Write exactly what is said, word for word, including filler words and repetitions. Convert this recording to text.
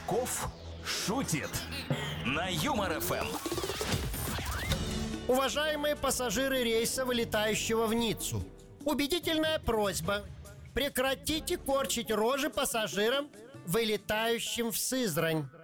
Казаков шутит на Юмор ФМ. Уважаемые пассажиры рейса, вылетающего в Ниццу, убедительная просьба: прекратите корчить рожи пассажирам, вылетающим в Сызрань.